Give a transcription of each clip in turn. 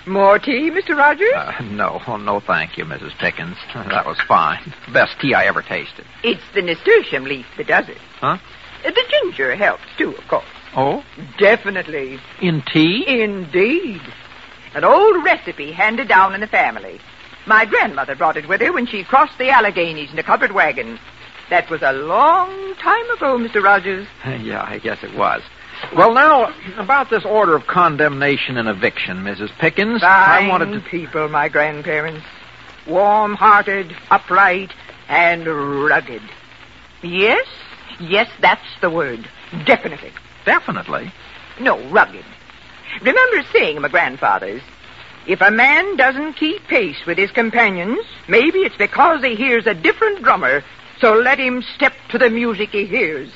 More tea, Mr. Rogers? No, thank you, Mrs. Pickens. That was fine. Best tea I ever tasted. It's the nasturtium leaf that does it. Huh? The ginger helps, too, of course. Oh? Definitely. In tea? Indeed. An old recipe handed down in the family. My grandmother brought it with her when she crossed the Alleghenies in a covered wagon. That was a long time ago, Mr. Rogers. Yeah, I guess it was. Well, now, about this order of condemnation and eviction, Mrs. Pickens, Fine I wanted to... people, my grandparents. Warm-hearted, upright, and rugged. Yes, that's the word. Definitely. Definitely. No, rugged. Remember saying, my grandfathers, if a man doesn't keep pace with his companions, maybe it's because he hears a different drummer, so let him step to the music he hears.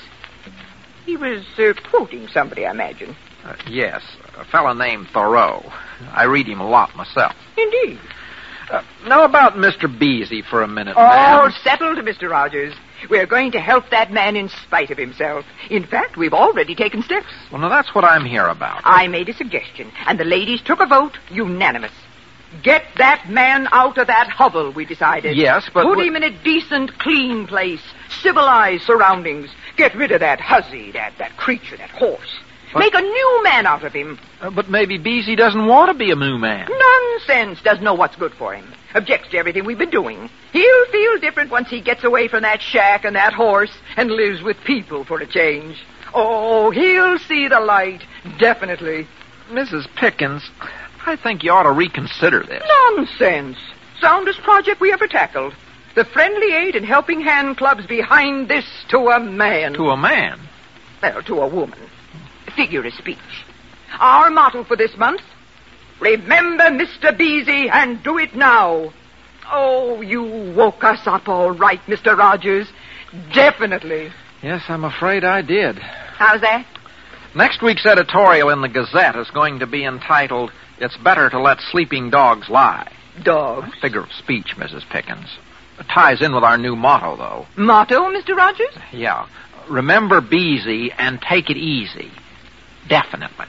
He was quoting somebody, I imagine. Yes, a fellow named Thoreau. I read him a lot myself. Indeed. Now about Mr. Beasy for a minute, All ma'am. settled, Mr. Rogers. We're going to help that man in spite of himself. In fact, we've already taken steps. Well, now that's what I'm here about. I made a suggestion, and the ladies took a vote, unanimous. Get that man out of that hovel, we decided. Yes, but... Put him in a decent, clean place, civilized surroundings. Get rid of that hussy, that creature, that horse. But... Make a new man out of him. But maybe Beasy doesn't want to be a new man. Nonsense. Doesn't know what's good for him. Objects to everything we've been doing. He'll feel different once he gets away from that shack and that horse and lives with people for a change. Oh, he'll see the light. Definitely. Mrs. Pickens, I think you ought to reconsider this. Nonsense. Soundest project we ever tackled. The Friendly Aid and Helping Hand Club's behind this to a man. To a man? Well, to a woman. Figure of speech. Our motto for this month, remember Mr. Beasy and do it now. Oh, you woke us up all right, Mr. Rogers. Definitely. Yes, I'm afraid I did. How's that? Next week's editorial in the Gazette is going to be entitled, It's Better to Let Sleeping Dogs Lie. Dogs? Figure of speech, Mrs. Pickens. It ties in with our new motto, though. Motto, Mr. Rogers? Yeah. Remember Beasy and take it easy. Definitely.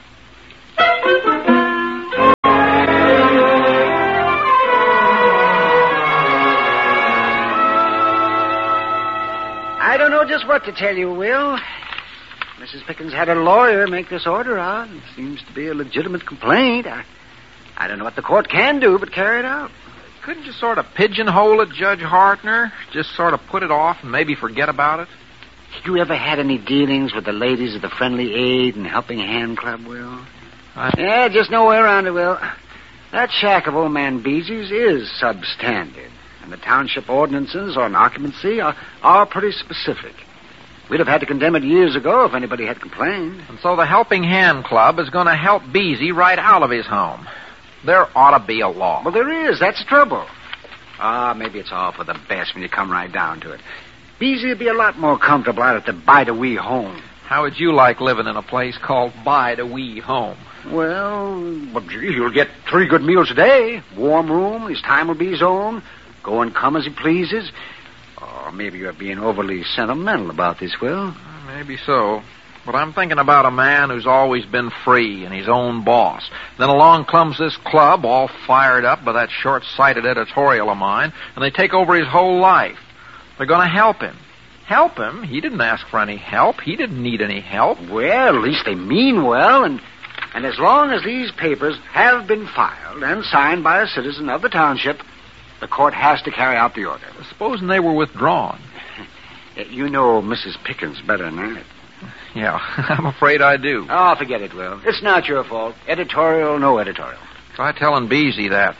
I don't know just what to tell you, Will. Mrs. Pickens had a lawyer make this order out. It seems to be a legitimate complaint. I don't know what the court can do but carry it out. Couldn't you sort of pigeonhole it, Judge Hartner? Just sort of put it off and maybe forget about it? Did you ever had any dealings with the ladies of the Friendly Aid and Helping Hand Club, Will? Yeah, just no way around it, Will. That shack of old man Beasy's is substandard. And the township ordinances on occupancy are pretty specific. We'd have had to condemn it years ago if anybody had complained. And so the Helping Hand Club is going to help Beasy right out of his home. There ought to be a law. Well, there is. That's the trouble. Maybe it's all for the best when you come right down to it. Beasy would be a lot more comfortable out at the Bide-A-Wee home. How would you like living in a place called Bide-A-Wee home? Well, gee, you'll get 3 good meals a day. Warm room. His time will be his own. Go and come as he pleases. Or maybe you're being overly sentimental about this, Will. Maybe so. But I'm thinking about a man who's always been free and his own boss. Then along comes this club, all fired up by that short-sighted editorial of mine, and they take over his whole life. They're going to help him. Help him? He didn't ask for any help. He didn't need any help. Well, at least they mean well, and as long as these papers have been filed and signed by a citizen of the township, the court has to carry out the order. Supposing they were withdrawn. You know Mrs. Pickens better than that. Yeah, I'm afraid I do. Oh, forget it, Will. It's not your fault. Editorial, no editorial. Try telling Beasy that.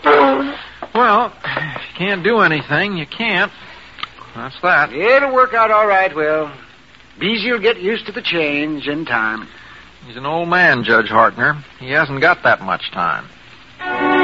Well, if you can't do anything, you can't. That's that. It'll work out all right, Will. Beasy will get used to the change in time. He's an old man, Judge Hartner. He hasn't got that much time.